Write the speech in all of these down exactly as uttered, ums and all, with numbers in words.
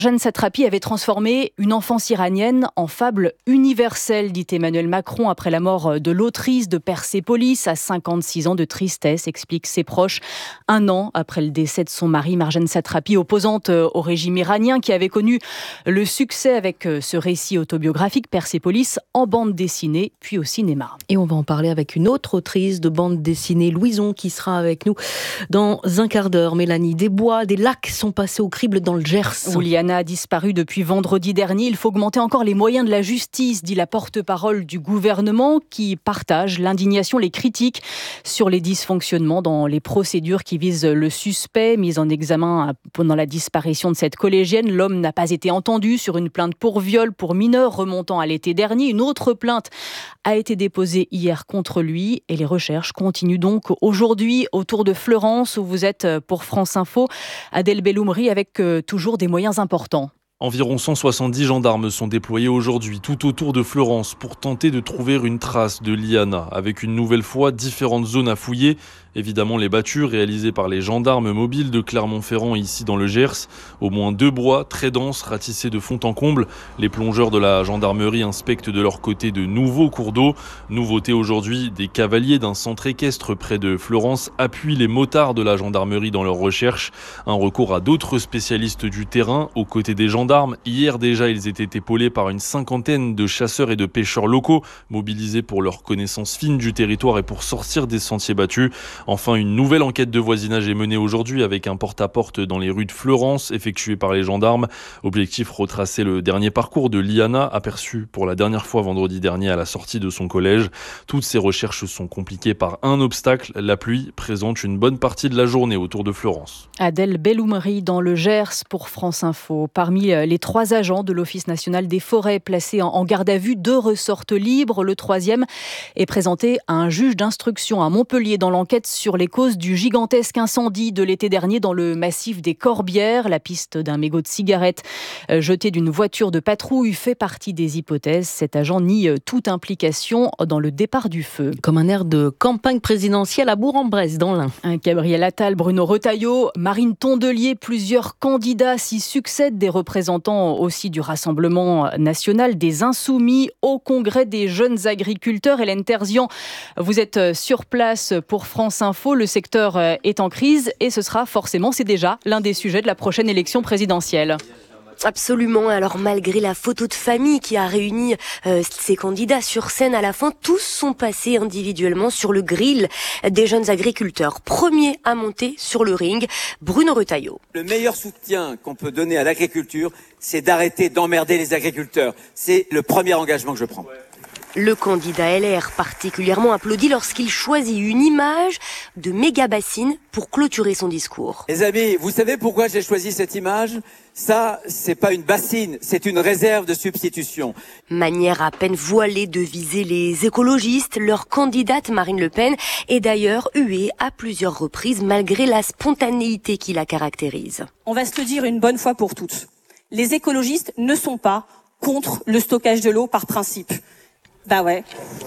Marjane Satrapi avait transformé une enfance iranienne en fable universelle, dit Emmanuel Macron après la mort de l'autrice de Persépolis à cinquante-six ans de tristesse, expliquent ses proches. Un an après le décès de son mari, Marjane Satrapi, opposante au régime iranien, qui avait connu le succès avec ce récit autobiographique Persépolis en bande dessinée puis au cinéma. Et on va en parler avec une autre autrice de bande dessinée, Louison, qui sera avec nous dans un quart d'heure. Mélanie, des bois, des lacs sont passés au crible dans le Gers. Liana a disparu depuis vendredi dernier. Il faut augmenter encore les moyens de la justice, dit la porte-parole du gouvernement, qui partage l'indignation, les critiques sur les dysfonctionnements dans les procédures qui visent le suspect mis en examen pendant la disparition de cette collégienne. L'homme n'a pas été entendu sur une plainte pour viol pour mineur remontant à l'été dernier. Une autre plainte a été déposée hier contre lui et les recherches continuent donc aujourd'hui autour de Fleurance, où vous êtes pour France Info. Adèle Belloumri, avec toujours des moyens importants. Environ cent soixante-dix gendarmes sont déployés aujourd'hui tout autour de Fleurance pour tenter de trouver une trace de Liana, avec une nouvelle fois différentes zones à fouiller. Évidemment, les battues réalisées par les gendarmes mobiles de Clermont-Ferrand, ici dans le Gers. Au moins deux bois très denses, ratissés de fond en comble. Les plongeurs de la gendarmerie inspectent de leur côté de nouveaux cours d'eau. Nouveauté aujourd'hui, des cavaliers d'un centre équestre près de Fleurance appuient les motards de la gendarmerie dans leurs recherches. Un recours à d'autres spécialistes du terrain, aux côtés des gendarmes. Hier déjà, ils étaient épaulés par une cinquantaine de chasseurs et de pêcheurs locaux, mobilisés pour leur connaissance fine du territoire et pour sortir des sentiers battus. Enfin, une nouvelle enquête de voisinage est menée aujourd'hui avec un porte-à-porte dans les rues de Fleurance, effectué par les gendarmes. Objectif, retracer le dernier parcours de Liana, aperçu pour la dernière fois vendredi dernier à la sortie de son collège. Toutes ces recherches sont compliquées par un obstacle. La pluie présente une bonne partie de la journée autour de Fleurance. Adèle Belloumri dans le Gers pour France Info. Parmi les trois agents de l'Office national des forêts placés en garde à vue, deux ressortent libres. Le troisième est présenté à un juge d'instruction à Montpellier dans l'enquête sur les causes du gigantesque incendie de l'été dernier dans le massif des Corbières. La piste d'un mégot de cigarette jeté d'une voiture de patrouille fait partie des hypothèses. Cet agent nie toute implication dans le départ du feu. Comme un air de campagne présidentielle à Bourg-en-Bresse, dans l'Ain. Gabriel Attal, Bruno Retailleau, Marine Tondelier, plusieurs candidats s'y succèdent, des représentants aussi du Rassemblement national, des Insoumis, au Congrès des jeunes agriculteurs. Hélène Terzian, vous êtes sur place pour France Info. Le secteur est en crise et ce sera forcément, c'est déjà l'un des sujets de la prochaine élection présidentielle. Absolument. Alors malgré la photo de famille qui a réuni euh, ces candidats sur scène à la fin, tous sont passés individuellement sur le grill des jeunes agriculteurs. Premier à monter sur le ring, Bruno Retailleau. Le meilleur soutien qu'on peut donner à l'agriculture, c'est d'arrêter d'emmerder les agriculteurs. C'est le premier engagement que je prends. Le candidat L R particulièrement applaudi lorsqu'il choisit une image de méga bassine pour clôturer son discours. Les amis, vous savez pourquoi j'ai choisi cette image ? Ça, c'est pas une bassine, c'est une réserve de substitution. Manière à peine voilée de viser les écologistes, leur candidate Marine Le Pen est d'ailleurs huée à plusieurs reprises malgré la spontanéité qui la caractérise. On va se le dire une bonne fois pour toutes. Les écologistes ne sont pas contre le stockage de l'eau par principe. Bah ouais.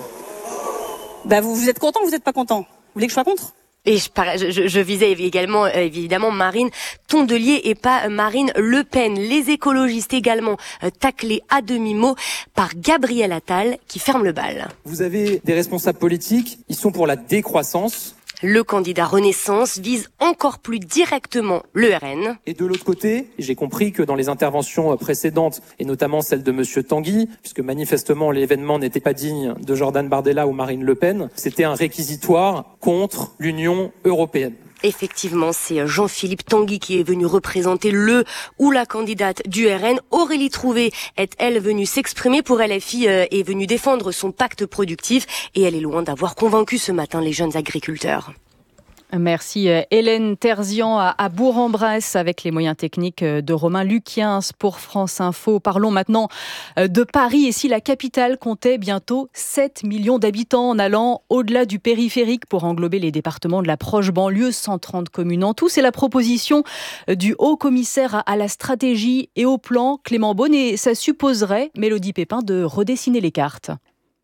Bah vous, vous êtes content ou vous n'êtes pas content ? Vous voulez que je sois contre ? Et je, je, je visais également, évidemment, Marine Tondelier et pas Marine Le Pen. Les écologistes également taclés à demi-mot par Gabriel Attal qui ferme le bal. Vous avez des responsables politiques, ils sont pour la décroissance. Le candidat Renaissance vise encore plus directement le R N. Et de l'autre côté, j'ai compris que dans les interventions précédentes, et notamment celle de Monsieur Tanguy, puisque manifestement l'événement n'était pas digne de Jordan Bardella ou Marine Le Pen, c'était un réquisitoire contre l'Union européenne. Effectivement, c'est Jean-Philippe Tanguy qui est venu représenter le ou la candidate du R N. Aurélie Trouvé est, elle, venue s'exprimer pour L F I et est venue défendre son pacte productif. Et elle est loin d'avoir convaincu ce matin les jeunes agriculteurs. Merci Hélène Terzian à Bourg-en-Bresse avec les moyens techniques de Romain Luquiens pour France Info. Parlons maintenant de Paris et si la capitale comptait bientôt sept millions d'habitants en allant au-delà du périphérique pour englober les départements de la proche banlieue, cent trente communes en tout. C'est la proposition du haut commissaire à la stratégie et au plan Clément Beaune et ça supposerait, Mélodie Pépin, de redessiner les cartes.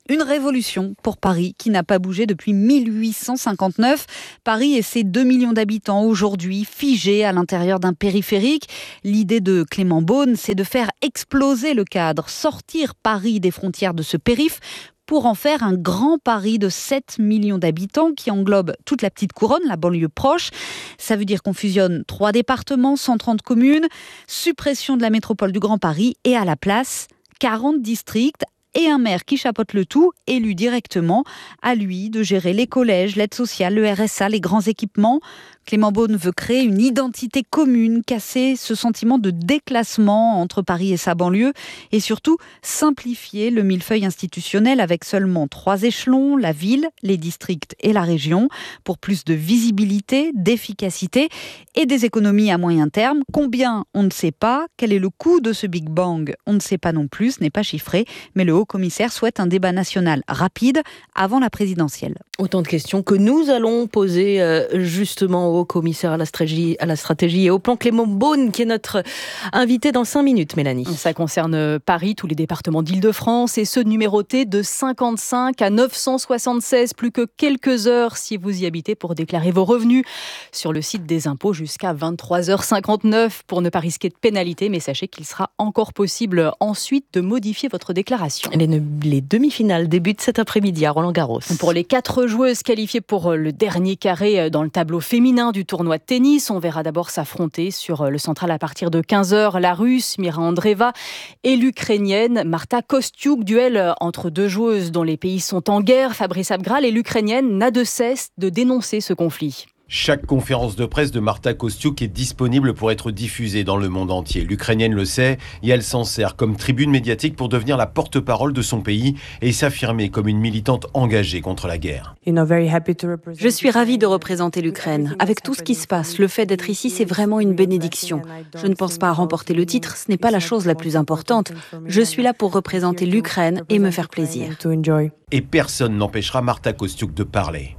Une révolution pour Paris qui n'a pas bougé depuis mille huit cent cinquante-neuf. Paris et ses deux millions d'habitants aujourd'hui figés à l'intérieur d'un périphérique. L'idée de Clément Beaune, c'est de faire exploser le cadre, sortir Paris des frontières de ce périph' pour en faire un grand Paris de sept millions d'habitants qui englobe toute la petite couronne, la banlieue proche. Ça veut dire qu'on fusionne trois départements, cent trente communes, suppression de la métropole du Grand Paris et à la place, quarante districts et un maire qui chapeaute le tout, élu directement. À lui de gérer les collèges, l'aide sociale, le R S A, les grands équipements. Clément Beaune veut créer une identité commune, casser ce sentiment de déclassement entre Paris et sa banlieue et surtout simplifier le millefeuille institutionnel avec seulement trois échelons, la ville, les districts et la région, pour plus de visibilité, d'efficacité et des économies à moyen terme. Combien, on ne sait pas. Quel est le coût de ce Big Bang? On ne sait pas non plus, ce n'est pas chiffré, mais le haut-commissaire souhaite un débat national rapide avant la présidentielle. Autant de questions que nous allons poser euh, justement au commissaire à la stratégie, à la stratégie et au plan Clément Beaune, qui est notre invité dans cinq minutes, Mélanie. Ça concerne Paris, tous les départements d'Île-de-France et ceux numérotés de cinquante-cinq à neuf cent soixante-seize. Plus que quelques heures si vous y habitez pour déclarer vos revenus sur le site des impôts jusqu'à vingt-trois heures cinquante-neuf pour ne pas risquer de pénalité. Mais sachez qu'il sera encore possible ensuite de modifier votre déclaration. Les, les demi-finales débutent cet après-midi à Roland-Garros. Pour les quatre joueuses qualifiées pour le dernier carré dans le tableau féminin du tournoi de tennis, on verra d'abord s'affronter sur le central à partir de quinze heures la Russe Mira Andreeva et l'Ukrainienne Marta Kostyuk. Duel entre deux joueuses dont les pays sont en guerre. Fabrice Abgral et l'Ukrainienne n'a de cesse de dénoncer ce conflit. Chaque conférence de presse de Marta Kostyuk est disponible pour être diffusée dans le monde entier. L'Ukrainienne le sait et elle s'en sert comme tribune médiatique pour devenir la porte-parole de son pays et s'affirmer comme une militante engagée contre la guerre. Je suis ravie de représenter l'Ukraine. Avec tout ce qui se passe, le fait d'être ici, c'est vraiment une bénédiction. Je ne pense pas à remporter le titre, ce n'est pas la chose la plus importante. Je suis là pour représenter l'Ukraine et me faire plaisir. Et personne n'empêchera Marta Kostyuk de parler.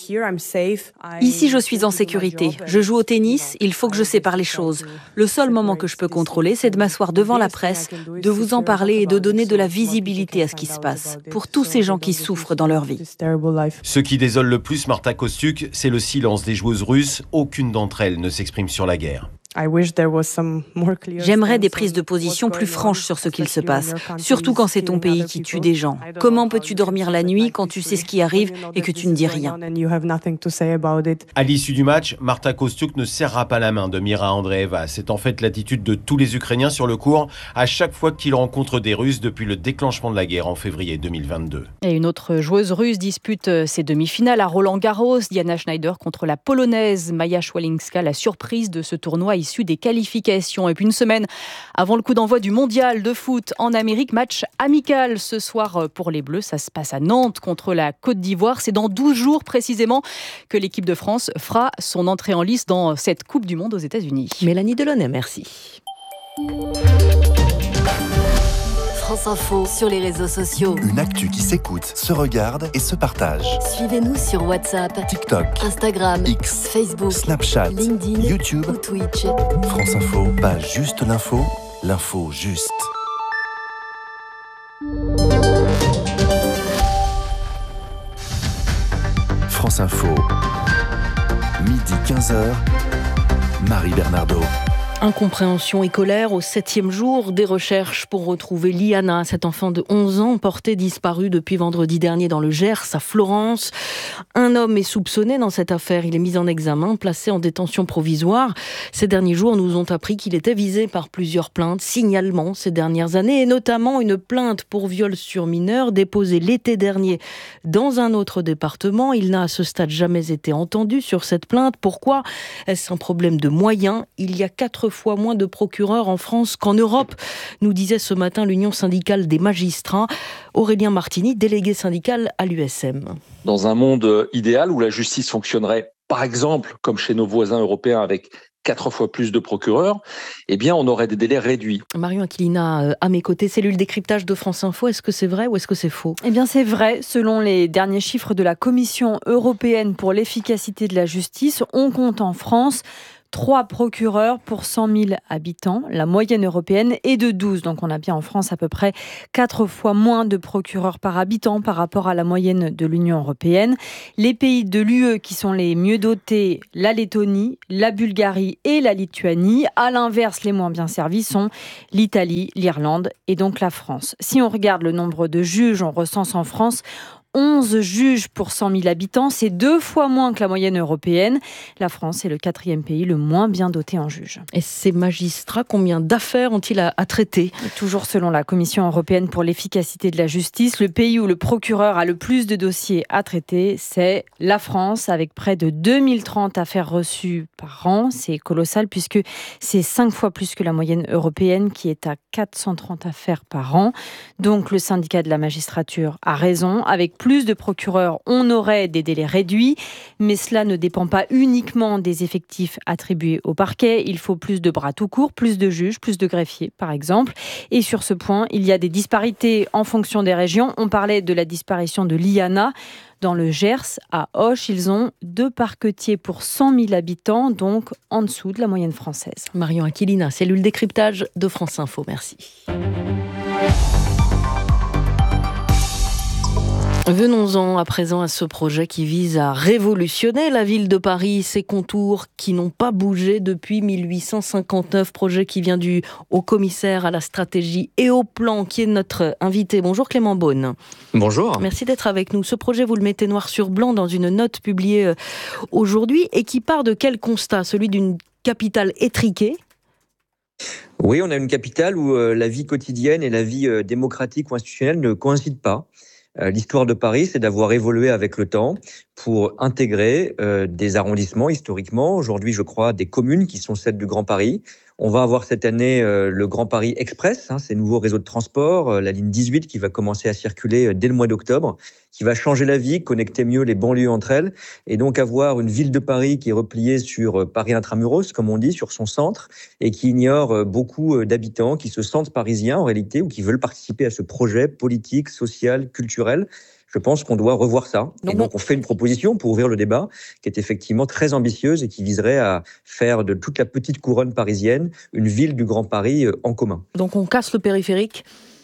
Ici, je suis en sécurité. Je joue au tennis, il faut que je sépare les choses. Le seul moment que je peux contrôler, c'est de m'asseoir devant la presse, de vous en parler et de donner de la visibilité à ce qui se passe, pour tous ces gens qui souffrent dans leur vie. Ce qui désole le plus Marta Kostyuk, c'est le silence des joueuses russes. Aucune d'entre elles ne s'exprime sur la guerre. J'aimerais des prises de position plus franches sur ce qu'il se passe, surtout quand c'est ton pays qui tue des gens. Comment peux-tu dormir la nuit quand tu sais ce qui arrive et que tu ne dis rien? À l'issue du match, Marta Kostyuk ne serrera pas la main de Mira Andreeva. C'est en fait l'attitude de tous les Ukrainiens sur le court à chaque fois qu'ils rencontrent des Russes depuis le déclenchement de la guerre en février deux mille vingt-deux. Et une autre joueuse russe dispute ses demi-finales à Roland-Garros. Diana Schneider contre la Polonaise Maja Szwalinska, la surprise de ce tournoi issu des qualifications. Et puis une semaine avant le coup d'envoi du mondial de foot en Amérique, match amical ce soir pour les Bleus. Ça se passe à Nantes contre la Côte d'Ivoire. C'est dans douze jours précisément que l'équipe de France fera son entrée en lice dans cette Coupe du Monde aux États-Unis. Mélanie Delaunay, merci. France Info sur les réseaux sociaux. Une actu qui s'écoute, se regarde et se partage. Suivez-nous sur WhatsApp, TikTok, Instagram, X, Facebook, Snapchat, LinkedIn, YouTube ou Twitch. France Info, pas juste l'info, l'info juste. France Info, midi quinze heures, Marie Bernardo. Incompréhension et colère au septième jour des recherches pour retrouver Liana, cet enfant de onze ans porté disparu depuis vendredi dernier dans le Gers à Florence. Un homme est soupçonné dans cette affaire. Il est mis en examen, placé en détention provisoire. Ces derniers jours nous ont appris qu'il était visé par plusieurs plaintes, signalements ces dernières années, et notamment une plainte pour viol sur mineur déposée l'été dernier dans un autre département. Il n'a à ce stade jamais été entendu sur cette plainte. Pourquoi? Est-ce un problème de moyens? Il y a quatre fois moins de procureurs en France qu'en Europe, nous disait ce matin l'Union syndicale des magistrats. Aurélien Martini, délégué syndical à l'U S M. Dans un monde idéal où la justice fonctionnerait, par exemple, comme chez nos voisins européens avec quatre fois plus de procureurs, eh bien, on aurait des délais réduits. Marion Aquilina, à mes côtés, cellule décryptage de France Info. Est-ce que c'est vrai ou est-ce que c'est faux? Eh bien, c'est vrai. Selon les derniers chiffres de la Commission européenne pour l'efficacité de la justice, on compte en France trois procureurs pour cent mille habitants. La moyenne européenne est de douze. Donc on a bien en France à peu près quatre fois moins de procureurs par habitant par rapport à la moyenne de l'Union européenne. Les pays de l'U E qui sont les mieux dotés, la Lettonie, la Bulgarie et la Lituanie. À l'inverse, les moins bien servis sont l'Italie, l'Irlande et donc la France. Si on regarde le nombre de juges, on recense en France onze juges pour cent mille habitants, c'est deux fois moins que la moyenne européenne. La France est le quatrième pays le moins bien doté en juges. Et ces magistrats, combien d'affaires ont-ils à, à traiter ? Toujours selon la Commission européenne pour l'efficacité de la justice, le pays où le procureur a le plus de dossiers à traiter, c'est la France, avec près de deux mille trente affaires reçues par an. C'est colossal puisque c'est cinq fois plus que la moyenne européenne qui est à quatre cent trente affaires par an. Donc le syndicat de la magistrature a raison. Avec plus de procureurs, on aurait des délais réduits, mais cela ne dépend pas uniquement des effectifs attribués au parquet. Il faut plus de bras tout court, plus de juges, plus de greffiers, par exemple. Et sur ce point, il y a des disparités en fonction des régions. On parlait de la disparition de l'I A N A. Dans le Gers, à Auch, ils ont deux parquetiers pour cent mille habitants, donc en dessous de la moyenne française. Marion Aquilina, cellule décryptage de France Info. Merci. Venons-en à présent à ce projet qui vise à révolutionner la ville de Paris, ses contours qui n'ont pas bougé depuis mille huit cent cinquante-neuf, projet qui vient du haut-commissaire à la stratégie et au plan, qui est notre invité. Bonjour Clément Beaune. Bonjour. Merci d'être avec nous. Ce projet, vous le mettez noir sur blanc dans une note publiée aujourd'hui et qui part de quel constat ? Celui d'une capitale étriquée ? Oui, on a une capitale où euh, la vie quotidienne et la vie euh, démocratique ou institutionnelle ne coïncident pas. Euh, l'histoire de Paris, c'est d'avoir évolué avec le temps pour intégrer euh, des arrondissements historiquement. Aujourd'hui, je crois, des communes qui sont celles du Grand Paris. On va avoir cette année euh, le Grand Paris Express, hein, ces nouveaux réseaux de transport, euh, la ligne dix-huit qui va commencer à circuler euh, dès le mois d'octobre, qui va changer la vie, connecter mieux les banlieues entre elles, et donc avoir une ville de Paris qui est repliée sur euh, Paris intramuros, comme on dit, sur son centre, et qui ignore euh, beaucoup euh, d'habitants qui se sentent parisiens en réalité, ou qui veulent participer à ce projet politique, social, culturel. Je pense qu'on doit revoir ça. Donc, et donc, on fait une proposition pour ouvrir le débat qui est effectivement très ambitieuse et qui viserait à faire de toute la petite couronne parisienne une ville du Grand Paris en commun. Donc, on casse le périphérique ?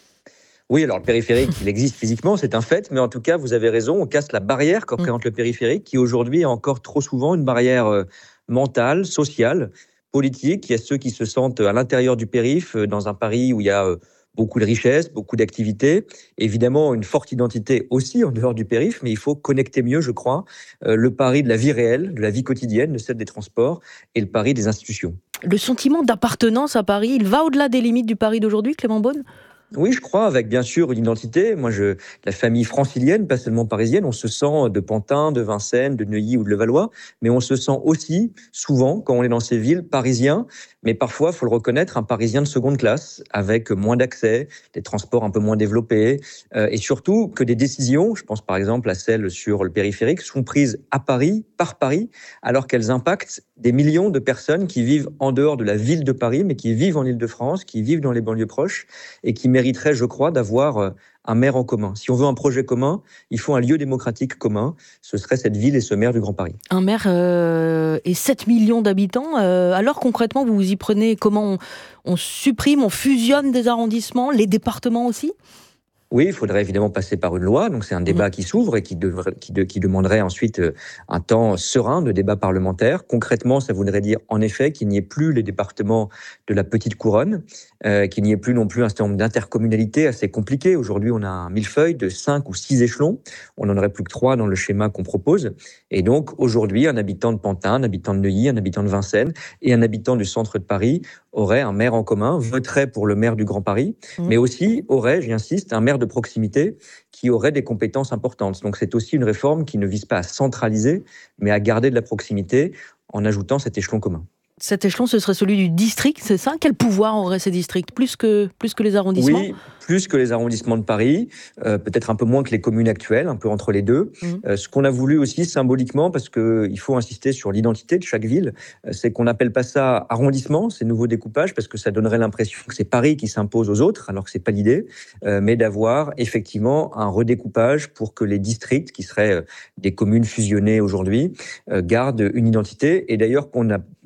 Oui, alors le périphérique, il existe physiquement, c'est un fait, mais en tout cas, vous avez raison, on casse la barrière que représente mmh. le périphérique, qui aujourd'hui est encore trop souvent une barrière euh, mentale, sociale, politique. Il y a ceux qui se sentent à l'intérieur du périph', dans un Paris où il y a euh, beaucoup de richesses, beaucoup d'activités, évidemment une forte identité aussi en dehors du périph', mais il faut connecter mieux, je crois, euh, le Paris de la vie réelle, de la vie quotidienne, de celle des transports, et le Paris des institutions. Le sentiment d'appartenance à Paris, il va au-delà des limites du Paris d'aujourd'hui, Clément Beaune ? Oui, je crois, avec bien sûr une identité. Moi, je, la famille francilienne, pas seulement parisienne, on se sent de Pantin, de Vincennes, de Neuilly ou de Levallois, mais on se sent aussi, souvent, quand on est dans ces villes, parisien, mais parfois, il faut le reconnaître, un Parisien de seconde classe, avec moins d'accès, des transports un peu moins développés, euh, et surtout que des décisions, je pense par exemple à celles sur le périphérique, sont prises à Paris, par Paris, alors qu'elles impactent des millions de personnes qui vivent en dehors de la ville de Paris, mais qui vivent en Île-de-France, qui vivent dans les banlieues proches, et qui mériteraient, je crois, d'avoir un maire en commun. Si on veut un projet commun, il faut un lieu démocratique commun. Ce serait cette ville et ce maire du Grand Paris. Un maire euh, et sept millions d'habitants. Euh, alors concrètement, vous vous y prenez comment on, on supprime, on fusionne des arrondissements, les départements aussi ? Oui, il faudrait évidemment passer par une loi, donc c'est un débat mmh. qui s'ouvre et qui, devrait, qui, de, qui demanderait ensuite un temps serein de débat parlementaire. Concrètement, ça voudrait dire en effet qu'il n'y ait plus les départements de la petite couronne, euh, qu'il n'y ait plus non plus un certain nombre d'intercommunalités assez compliquées. Aujourd'hui, on a un millefeuille de cinq ou six échelons, on n'en aurait plus que trois dans le schéma qu'on propose. Et donc aujourd'hui, un habitant de Pantin, un habitant de Neuilly, un habitant de Vincennes et un habitant du centre de Paris aurait un maire en commun, voterait pour le maire du Grand Paris, mmh. mais aussi aurait, j'insiste, un maire de proximité qui aurait des compétences importantes. Donc c'est aussi une réforme qui ne vise pas à centraliser, mais à garder de la proximité en ajoutant cet échelon commun. Cet échelon, ce serait celui du district, c'est ça ? Quel pouvoir auraient ces districts ? Plus que, plus que les arrondissements ? Oui, plus que les arrondissements de Paris, euh, peut-être un peu moins que les communes actuelles, un peu entre les deux. Mmh. Euh, ce qu'on a voulu aussi symboliquement, parce qu'il faut insister sur l'identité de chaque ville, euh, c'est qu'on n'appelle pas ça arrondissement, ces nouveaux découpages, parce que ça donnerait l'impression que c'est Paris qui s'impose aux autres, alors que c'est pas l'idée, euh, mais d'avoir effectivement un redécoupage pour que les districts, qui seraient euh, des communes fusionnées aujourd'hui, euh, gardent une identité, et d'ailleurs qu'on, a, qu'on ait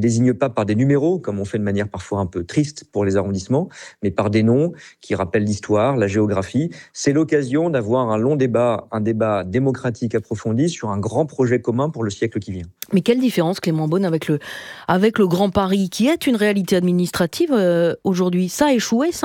désigne pas par des numéros, comme on fait de manière parfois un peu triste pour les arrondissements, mais par des noms qui rappellent l'histoire, la géographie. C'est l'occasion d'avoir un long débat, un débat démocratique approfondi sur un grand projet commun pour le siècle qui vient. Mais quelle différence, Clément Beaune, avec le, avec le Grand Paris, qui est une réalité administrative euh, aujourd'hui? Ça a échoué, ça?